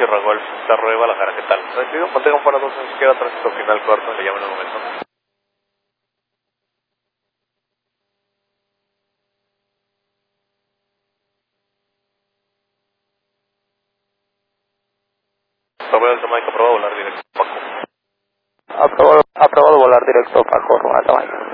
Sierra Golf, Cerro de Guadalajara, ¿qué tal? Recibido, mantengan fuera 2 en izquierda, tránsito final corto, le llamo en un momento. Sobre el Jamaica, aprobado volar directo, Paco. Aprobado volar directo, Paco, Jamaica.